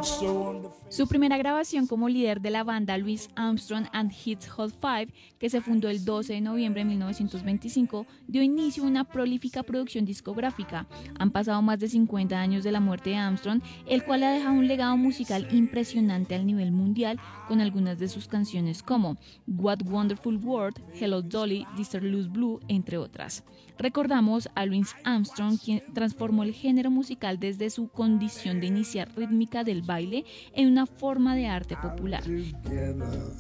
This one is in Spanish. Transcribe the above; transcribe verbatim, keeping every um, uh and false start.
Su primera grabación como líder de la banda Louis Armstrong and His Hot Five, que se fundó el doce de noviembre de mil novecientos veinticinco, dio inicio a una prolífica producción discográfica. Han pasado más de cincuenta años de la muerte de Armstrong, el cual ha dejado un legado musical impresionante al nivel mundial, con algunas de sus canciones como What Wonderful World, Hello Dolly, Sister Louise Blue, entre otras. Recordamos a Louis Armstrong, quien transformó el género musical desde su condición de iniciar rítmica del baile en una forma de arte popular.